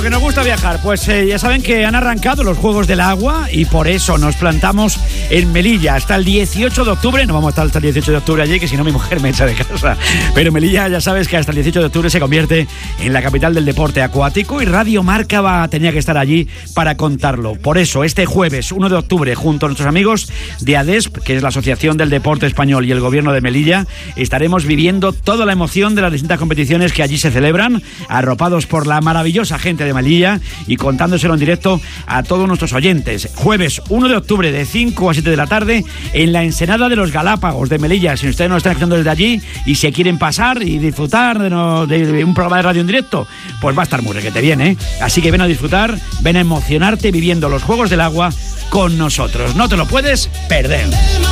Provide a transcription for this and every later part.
que nos gusta viajar. Pues ya saben que han arrancado los Juegos del Agua y por eso nos plantamos en Melilla hasta el 18 de octubre. No vamos a estar hasta el 18 de octubre allí, que si no mi mujer me echa de casa. Pero Melilla, ya sabes que hasta el 18 de octubre se convierte en la capital del deporte acuático y Radio Marca tenía que estar allí para contarlo. Por eso, este jueves 1 de octubre, junto a nuestros amigos de ADESP, que es la Asociación del Deporte Español, y el Gobierno de Melilla, estaremos viviendo toda la emoción de las distintas competiciones que allí se celebran, arropados por la maravillosa gente de Melilla y contándoselo en directo a todos nuestros oyentes. Jueves 1 de octubre de 5 a 7 de la tarde en la Ensenada de los Galápagos de Melilla. Si ustedes nos están escuchando desde allí y se quieren pasar y disfrutar de un programa de radio en directo, pues va a estar muy requete bien, ¿eh? Así que ven a disfrutar, ven a emocionarte viviendo los Juegos del Agua con nosotros. No te lo puedes perder.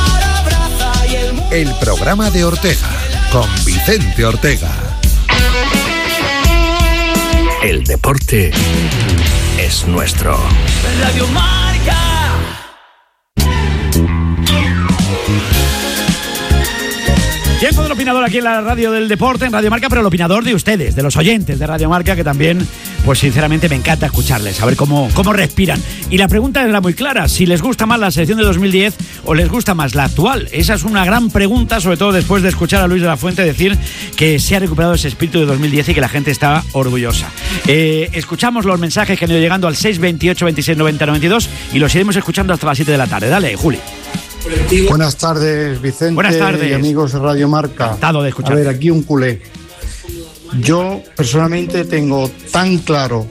El programa de Ortega con Vicente Ortega. El deporte es nuestro. Radio Marca. Tiempo del opinador aquí en la radio del deporte, en Radio Marca, pero el opinador de ustedes, de los oyentes de Radio Marca, que también, pues sinceramente me encanta escucharles, a ver cómo respiran. Y la pregunta era muy clara, si les gusta más la selección de 2010 o les gusta más la actual. Esa es una gran pregunta, sobre todo después de escuchar a Luis de la Fuente decir que se ha recuperado ese espíritu de 2010 y que la gente está orgullosa. Escuchamos los mensajes que han ido llegando al 628 26 90 92 y los iremos escuchando hasta las 7 de la tarde. Dale, Juli. Buenas tardes, Vicente. Buenas tardes. Y amigos de Radio Marca. Encantado de escuchar. A ver, aquí un culé. Yo personalmente tengo tan claro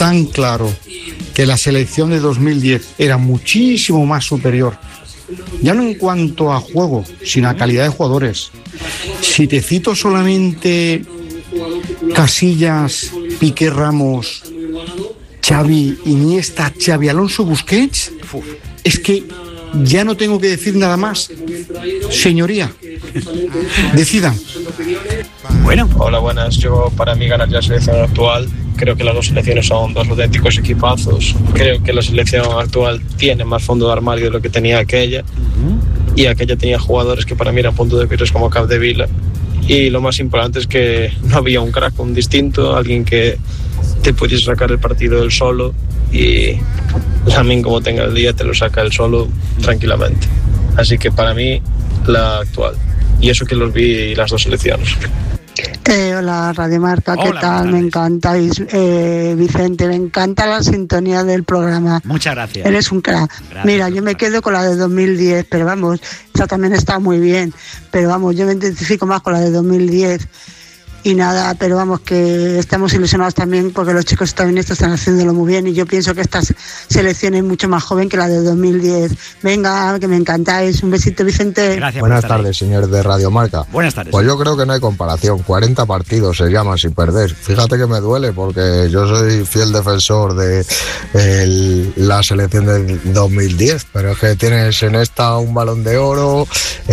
que la selección de 2010 era muchísimo más superior. Ya no en cuanto a juego, sino a calidad de jugadores. Si te cito solamente Casillas, Piqué, Ramos, Xavi, Iniesta, Xavi Alonso, Busquets, es que ya no tengo que decir nada más. Señoría, decidan. Bueno. Hola, buenas. Yo, para mí, ganar la selección actual, creo que las dos selecciones son dos auténticos equipazos. Creo que la selección actual tiene más fondo de armario de lo que tenía aquella. Y aquella tenía jugadores que para mí eran punto de virus como Capdevila. Y lo más importante es que no había un crack, un distinto, alguien que te pudiese sacar el partido él solo. Y también, como tenga el día, te lo saca él solo tranquilamente. Así que para mí, la actual. Y eso que los vi las dos selecciones. Hola, Radio Marca, ¿qué tal? Me encantáis, Vicente, me encanta la sintonía del programa. Muchas gracias. Eres un crack. Gracias. Mira, yo me quedo con la de 2010, pero vamos, esa también está muy bien. Pero vamos, yo me identifico más con la de 2010. Y nada, pero vamos, que estamos ilusionados también porque los chicos también están haciéndolo muy bien y yo pienso que esta selección es mucho más joven que la de 2010. Venga, que me encantáis. Un besito, Vicente. Gracias. Buenas tardes, señor de Radio Marca. Buenas tardes. Pues yo creo que no hay comparación. 40 partidos se llaman sin perder. Fíjate que me duele porque yo soy fiel defensor de la selección de 2010, pero es que tienes en esta un Balón de Oro,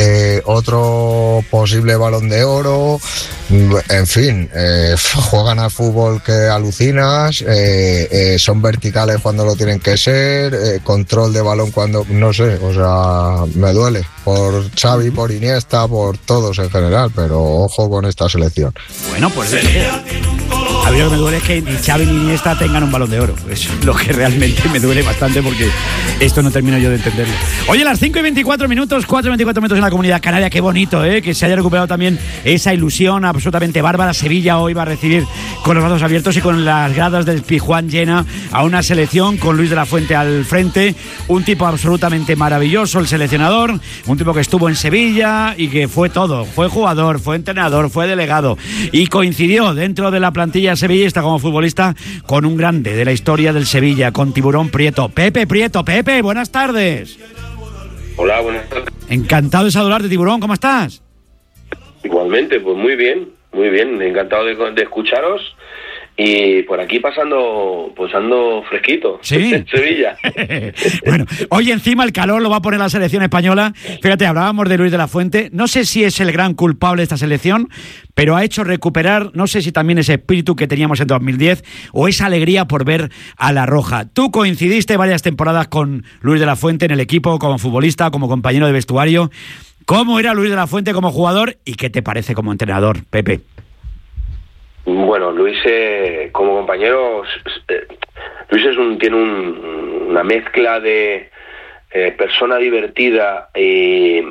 otro posible Balón de Oro. En fin, juegan al fútbol que alucinas, son verticales cuando lo tienen que ser, control de balón cuando, no sé, o sea, me duele por Xavi, por Iniesta, por todos en general, pero ojo con esta selección. Bueno, pues a mí lo que me duele es que ni Xavi ni Iniesta tengan un Balón de Oro. Eso es lo que realmente me duele bastante porque esto no termino yo de entenderlo. Oye, las 5:24 minutos, 4:24 minutos en la Comunidad Canaria. Qué bonito, que se haya recuperado también esa ilusión absolutamente bárbara. Sevilla hoy va a recibir con los brazos abiertos y con las gradas del Pizjuán llena a una selección con Luis de la Fuente al frente. Un tipo absolutamente maravilloso, el seleccionador. Un tipo que estuvo en Sevilla y que fue todo. Fue jugador, fue entrenador, fue delegado. Y coincidió dentro de la plantilla sevillista como futbolista con un grande de la historia del Sevilla, con Tiburón Prieto. Pepe Prieto. Pepe, buenas tardes. Hola, buenas tardes. Encantado de saludarte, Tiburón, ¿cómo estás? Igualmente, pues muy bien, encantado de escucharos y por aquí pasando, pues ando fresquito. Sí. En Sevilla. Bueno, hoy encima el calor lo va a poner la selección española. Fíjate, hablábamos de Luis de la Fuente, no sé si es el gran culpable de esta selección, pero ha hecho recuperar, no sé si también ese espíritu que teníamos en 2010 o esa alegría por ver a la Roja. Tú coincidiste varias temporadas con Luis de la Fuente en el equipo, como futbolista, como compañero de vestuario. ¿Cómo era Luis de la Fuente como jugador y qué te parece como entrenador, Pepe? Bueno, Luis como compañero Luis tiene una mezcla de persona divertida y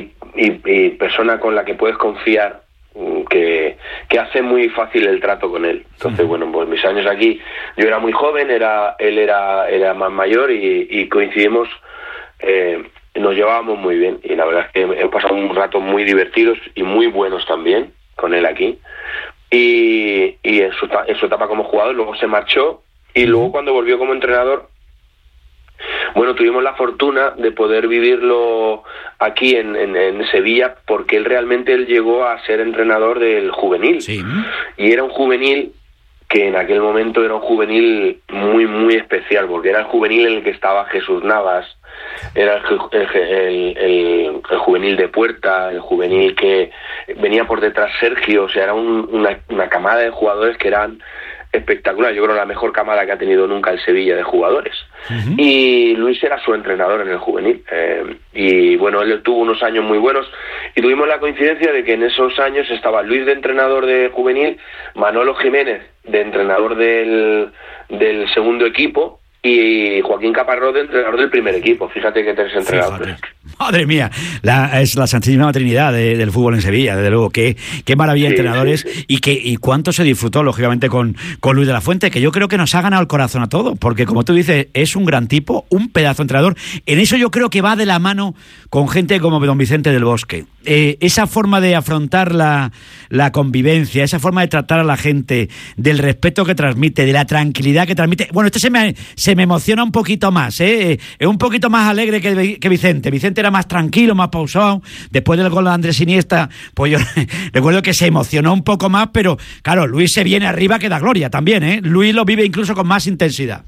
persona con la que puedes confiar, que hace muy fácil el trato con él. Entonces, bueno, pues mis años aquí, yo era muy joven, él era más mayor y coincidimos, nos llevábamos muy bien, y la verdad es que he pasado un rato muy divertidos y muy buenos también con él aquí, y en su etapa como jugador. Luego se marchó, y luego cuando volvió como entrenador, bueno, tuvimos la fortuna de poder vivirlo aquí en Sevilla, porque él llegó a ser entrenador del juvenil. Sí. Y era un juvenil que en aquel momento era un juvenil muy, muy especial, porque era el juvenil en el que estaba Jesús Navas, era el juvenil de Puerta, el juvenil que venía por detrás Sergio, o sea, era una camada de jugadores que eran espectacular. Yo creo la mejor camada que ha tenido nunca el Sevilla de jugadores. Y Luis era su entrenador en el juvenil, y bueno, él tuvo unos años muy buenos, y tuvimos la coincidencia de que en esos años estaba Luis de entrenador de juvenil, Manolo Jiménez de entrenador del segundo equipo, y Joaquín Caparrós de entrenador del primer equipo. Fíjate que 3 entrenadores. Madre mía, es la Santísima Trinidad del fútbol en Sevilla, desde luego. Qué maravilla de entrenadores. Sí. Y cuánto se disfrutó, lógicamente, con Luis de la Fuente, que yo creo que nos ha ganado el corazón a todos, porque como tú dices, es un gran tipo, un pedazo de entrenador. En eso yo creo que va de la mano con gente como don Vicente del Bosque. Esa forma de afrontar la convivencia, esa forma de tratar a la gente, del respeto que transmite, de la tranquilidad que transmite. Bueno, se me emociona un poquito más, es un poquito más alegre que Vicente. Vicente era más tranquilo, más pausado. Después del gol de Andrés Iniesta, pues yo recuerdo que se emocionó un poco más, pero claro, Luis se viene arriba que da gloria también, ¿eh? Luis lo vive incluso con más intensidad.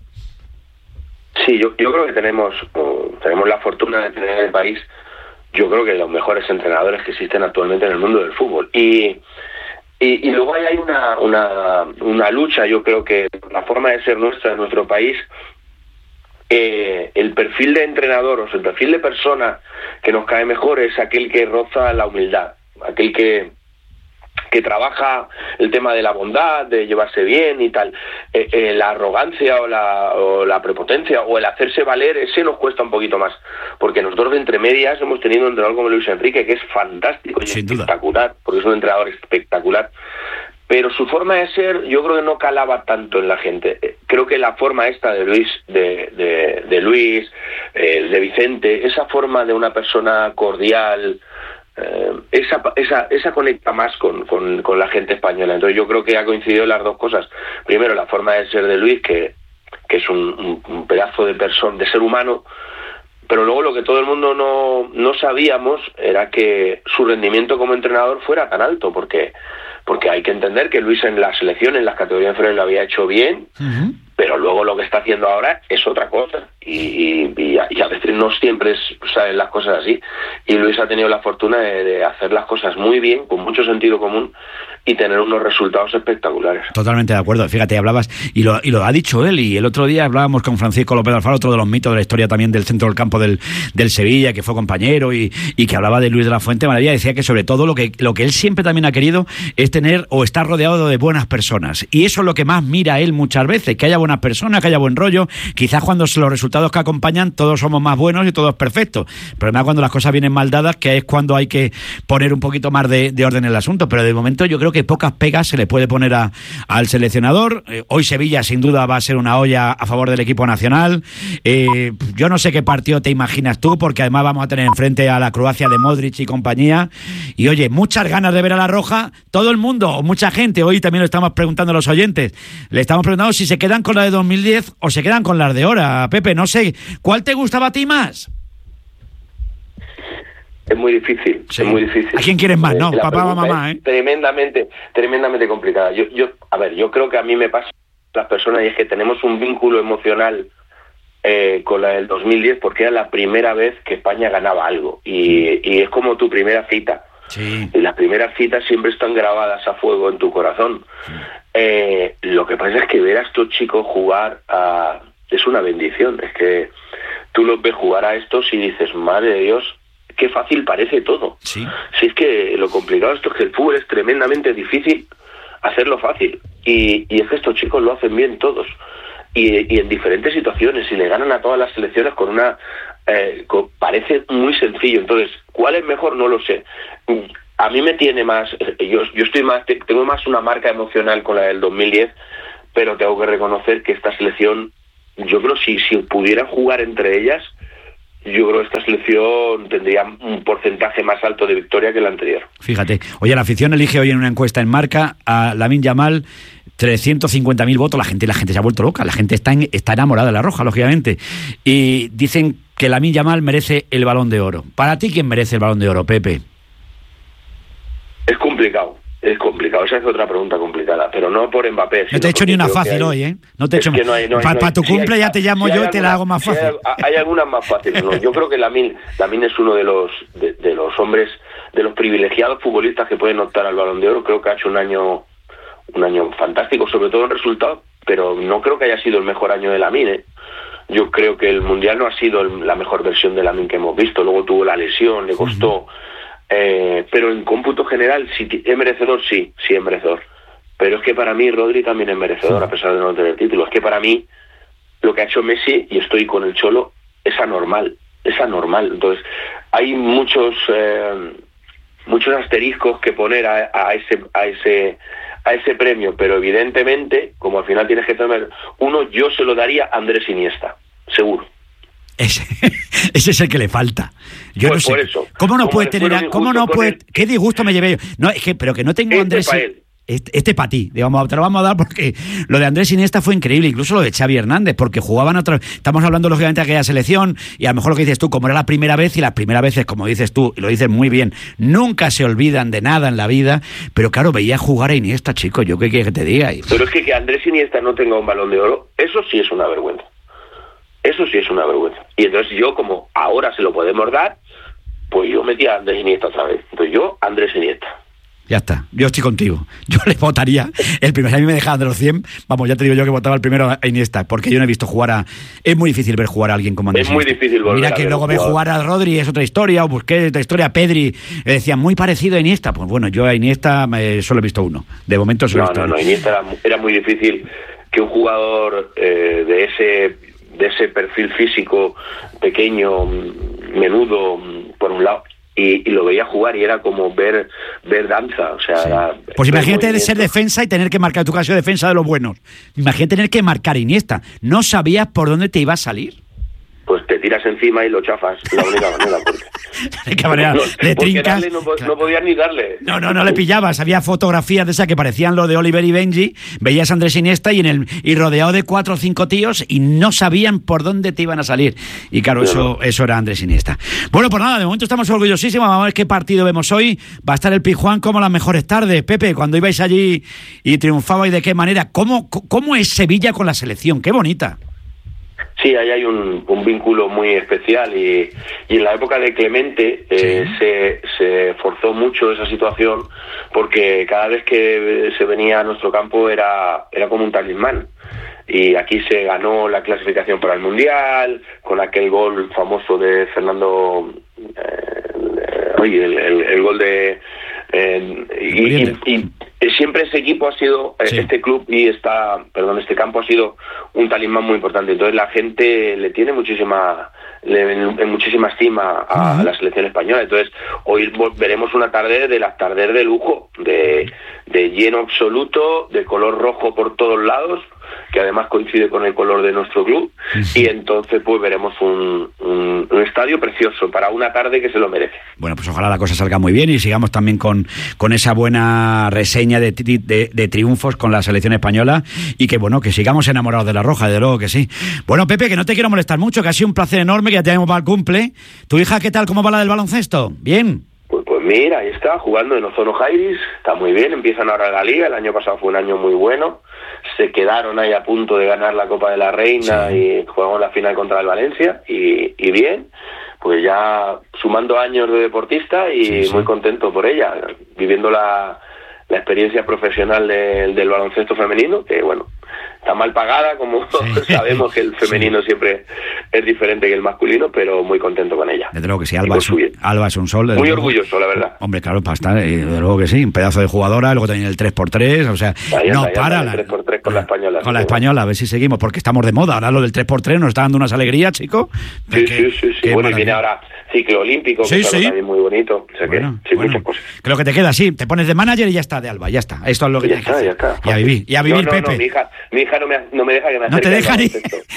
Sí, yo creo que tenemos la fortuna de tener en el país, yo creo que los mejores entrenadores que existen actualmente en el mundo del fútbol. Y luego hay una lucha. Yo creo que la forma de ser nuestra en nuestro país, el perfil de entrenador, o sea, el perfil de persona que nos cae mejor es aquel que roza la humildad, aquel que trabaja el tema de la bondad, de llevarse bien y tal. La arrogancia o la prepotencia o el hacerse valer, ese nos cuesta un poquito más, porque nosotros de entre medias hemos tenido un entrenador como Luis Enrique, que es fantástico y espectacular, porque es un entrenador espectacular, pero su forma de ser yo creo que no calaba tanto en la gente. Creo que la forma esta de Luis, de Luis, de Vicente, esa forma de una persona cordial, esa conecta más con la gente española. Entonces yo creo que ha coincidido las dos cosas. Primero, la forma de ser de Luis, que es un pedazo de persona, de ser humano, pero luego lo que todo el mundo no sabíamos era que su rendimiento como entrenador fuera tan alto, porque hay que entender que Luis en la selección, en las categorías inferiores, lo había hecho bien, pero luego lo que está haciendo ahora es otra cosa, y a veces no siempre salen las cosas así, y Luis ha tenido la fortuna de hacer las cosas muy bien, con mucho sentido común, y tener unos resultados espectaculares. Totalmente de acuerdo. Fíjate, hablabas, y lo ha dicho él, y el otro día hablábamos con Francisco López Alfaro, otro de los mitos de la historia también del centro del campo del Sevilla, que fue compañero, y que hablaba de Luis de la Fuente Maravilla. Decía que sobre todo lo que él siempre también ha querido es tener o estar rodeado de buenas personas, y eso es lo que más mira él muchas veces, que haya buenas personas, que haya buen rollo. Quizás cuando los resultados que acompañan todos somos más buenos y todo es perfecto, pero además cuando las cosas vienen mal dadas, que es cuando hay que poner un poquito más de orden en el asunto. Pero de momento yo creo que pocas pegas se le puede poner al seleccionador. Hoy Sevilla sin duda va a ser una olla a favor del equipo nacional. Yo no sé qué partido te imaginas tú, porque además vamos a tener enfrente a la Croacia de Modric y compañía, y oye, muchas ganas de ver a la Roja. Todo el mundo, o mucha gente, hoy también lo estamos preguntando a los oyentes, le estamos preguntando si se quedan con la de 2010 o se quedan con las de ahora. Pepe, no sé, ¿cuál te gustaba a ti más? Es muy difícil, sí. Es muy difícil. ¿A quién quieres más, no? Papá o mamá, Tremendamente complicada. Yo creo que a mí me pasa las personas, y es que tenemos un vínculo emocional con la del 2010, porque era la primera vez que España ganaba algo, y es como tu primera cita. Sí. Y las primeras citas siempre están grabadas a fuego en tu corazón. Sí. Lo que pasa es que ver a estos chicos jugar es una bendición. Es que tú los ves jugar a estos y dices, madre de Dios, qué fácil parece todo. Sí. Si es que lo complicado esto es que el fútbol es tremendamente difícil hacerlo fácil, y es que estos chicos lo hacen bien todos. y en diferentes situaciones, y le ganan a todas las selecciones con una... parece muy sencillo. Entonces, ¿cuál es mejor? No lo sé. A mí me tiene más... Yo estoy más... Tengo más una marca emocional con la del 2010, pero tengo que reconocer que esta selección, yo creo si pudieran jugar entre ellas, yo creo que esta selección tendría un porcentaje más alto de victoria que la anterior. Fíjate. Oye, la afición elige hoy en una encuesta en Marca a Lamine Yamal, 350.000 votos. La gente se ha vuelto loca. La gente está enamorada de la Roja, lógicamente. Y dicen que Lamine Yamal merece el Balón de Oro. ¿Para ti quién merece el Balón de Oro, Pepe? Es complicado. Esa es otra pregunta complicada, pero no por Mbappé. No te he hecho ni una fácil hoy, ¿eh? No te he hecho. Para tu cumple ya te llamo yo y te la hago más fácil. Hay algunas más fáciles. ¿No? Yo creo que Lamine es uno de los hombres, de los privilegiados futbolistas que pueden optar al Balón de Oro. Creo que ha hecho un año fantástico, sobre todo en resultados, pero no creo que haya sido el mejor año de Lamine. Yo creo que el Mundial no ha sido la mejor versión de Lamine que hemos visto. Luego tuvo la lesión, le costó. Pero en cómputo general, si es merecedor, sí es merecedor. Pero es que para mí Rodri también es merecedor, a pesar de no tener título. Es que para mí lo que ha hecho Messi, y estoy con el Cholo, es anormal. Entonces hay muchos asteriscos que poner a ese premio, pero evidentemente, como al final tienes que tener uno, yo se lo daría a Andrés Iniesta, seguro. Ese es el que le falta. Yo pues no sé. Por eso. ¿Cómo no puede tener? ¿Cómo no puede? ¿Qué disgusto me llevé yo? No, es que, pero que no tengo Andrés. Este para ti, digamos, te lo vamos a dar porque lo de Andrés Iniesta fue increíble, incluso lo de Xavi Hernández, porque jugaban estamos hablando lógicamente de aquella selección, y a lo mejor lo que dices tú, como era la primera vez, y las primeras veces, como dices tú, y lo dices muy bien, nunca se olvidan de nada en la vida, pero claro, veía jugar a Iniesta, chico, yo qué quieres que te diga. Pero es que Andrés Iniesta no tenga un Balón de Oro, eso sí es una vergüenza. Y entonces yo, como ahora se lo podemos dar, pues yo metí a Andrés Iniesta otra vez. Entonces yo, Andrés Iniesta. Ya está, yo estoy contigo. Yo le votaría el primero. Si a mí me dejaban de los 100, vamos, ya te digo yo que votaba el primero a Iniesta, porque yo no he visto jugar es muy difícil ver jugar a alguien como Andrés Iniesta. Es muy difícil volver. Mira que luego ve jugar a Rodri, es otra historia, o busqué otra historia, a Pedri, decían muy parecido a Iniesta. Pues bueno, yo a Iniesta solo he visto uno. De momento solo he visto uno. Iniesta era muy difícil que un jugador de ese perfil físico pequeño, menudo, por un lado, y lo veía jugar y era como ver danza, o sea... Sí. Pues imagínate de ser defensa y tener que marcar, tu caso de defensa de los buenos, imagínate tener que marcar Iniesta, ¿no sabías por dónde te iba a salir? Pues te tiras encima y lo chafas, la única manera, porque... ¿De qué manera? Le trincas... No podías ni darle. No le pillabas, había fotografías de esas que parecían lo de Oliver y Benji, veías a Andrés Iniesta y rodeado de 4 o 5 tíos y no sabían por dónde te iban a salir. Y claro, eso era Andrés Iniesta. Bueno, pues nada, de momento estamos orgullosísimos, vamos a ver qué partido vemos hoy. Va a estar el Pizjuán como las mejores tardes. Pepe, cuando ibais allí y triunfabais, ¿de qué manera? ¿Cómo es Sevilla con la selección? ¡Qué bonita! Sí, ahí hay un vínculo muy especial y en la época de Clemente se forzó mucho esa situación porque cada vez que se venía a nuestro campo era como un talismán. Y aquí se ganó la clasificación para el Mundial con aquel gol famoso de Fernando, el gol de... y siempre ese equipo ha sido, este club y este campo ha sido un talismán muy importante. Entonces la gente le tiene muchísima estima a la selección española. Entonces hoy veremos una tarde de las tardes de lujo, de lleno absoluto, de color rojo por todos lados, que además coincide con el color de nuestro club, y entonces pues veremos un estadio precioso para una tarde que se lo merece. Bueno, pues ojalá la cosa salga muy bien y sigamos también con esa buena reseña de triunfos con la selección española y que bueno, que sigamos enamorados de la Roja, de luego que sí. Bueno, Pepe, que no te quiero molestar mucho, que ha sido un placer enorme, que ya tenemos para el cumple. ¿Tu hija qué tal? ¿Cómo va la del baloncesto? ¿Bien? Pues mira, ahí está, jugando en Ozono Jairis, está muy bien, empiezan ahora la Liga, el año pasado fue un año muy bueno, se quedaron ahí a punto de ganar la Copa de la Reina y jugamos la final contra el Valencia y bien, pues ya sumando años de deportista y muy contento por ella, viviendo la experiencia profesional del baloncesto femenino, que bueno, está mal pagada, como sabemos que el femenino siempre es diferente que el masculino, pero muy contento con ella. Desde luego que sí, Alba es un sol. Muy orgulloso, la verdad. Hombre, claro, para estar, desde luego que sí, un pedazo de jugadora, luego también el 3x3, o sea, no para. El 3x3 con la española. Con la española, a ver si seguimos, porque estamos de moda. Ahora lo del 3x3 nos está dando unas alegrías, chico. Sí. Bueno, y viene ahora ciclo olímpico, que es también muy bonito. O sea muchas cosas. Creo que te queda así, te pones de manager y ya está, de Alba, ya está. Esto es lo que tienes que hacer. Y a vivir, Pepe. No, mi hija no me deja que me acerque. No te deja ni...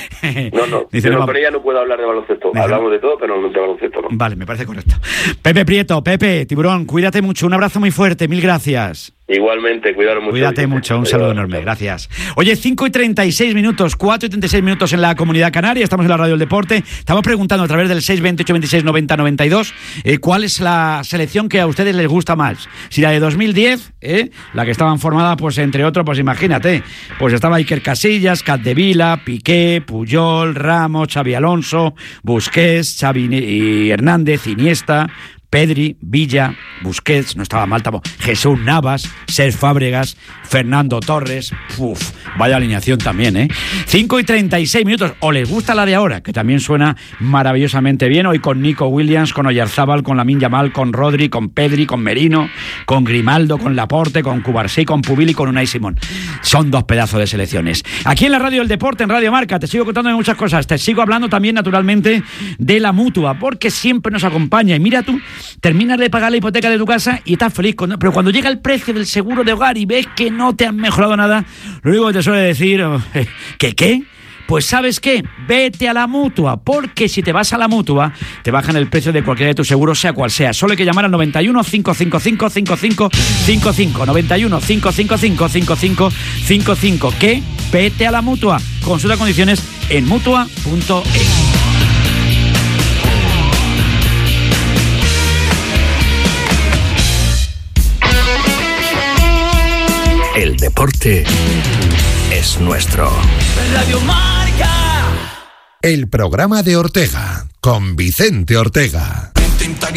No. Pero con ella no puedo hablar de baloncesto. Hablamos de todo, pero no de baloncesto, no. Vale, me parece correcto. Pepe Prieto, Tiburón, cuídate mucho. Un abrazo muy fuerte, mil gracias. Igualmente, cuídate mucho, un saludo enorme, gracias. Oye, 5:36 minutos, 4:36 minutos en la Comunidad Canaria, estamos en la Radio del Deporte, estamos preguntando a través del 628 26 90 92 cuál es la selección que a ustedes les gusta más. Si la de 2010, la que estaban formada, pues entre otros, pues imagínate, pues estaba Iker Casillas, Capdevila, Piqué, Puyol, Ramos, Xavi Alonso, Busquets, Xavi y Hernández, Iniesta, Pedri, Villa, Busquets, no estaba mal, Jesús Navas, Cesc Fábregas, Fernando Torres, vaya alineación también, 5:36 minutos, o les gusta la de ahora, que también suena maravillosamente bien, hoy con Nico Williams, con Oyarzábal, con Lamine Yamal, con Rodri, con Pedri, con Merino, con Grimaldo, con Laporte, con Cubarsí, con Pubil y con Unai Simón. Son dos pedazos de selecciones. Aquí en la Radio del Deporte, en Radio Marca, te sigo contando de muchas cosas, te sigo hablando también naturalmente de la Mutua, porque siempre nos acompaña, y mira tú, terminas de pagar la hipoteca de tu casa y estás feliz, pero cuando llega el precio del seguro de hogar y ves que no te han mejorado nada, lo único que te suele decir, ¿qué? Pues ¿sabes qué? Vete a la Mutua, porque si te vas a la Mutua, te bajan el precio de cualquiera de tus seguros, sea cual sea. Solo hay que llamar al 91 555 5555, 91 555 5555, que vete a la Mutua. Consulta condiciones en mutua.es. El deporte es nuestro. Radio Marca. El programa de Ortega con Vicente Ortega.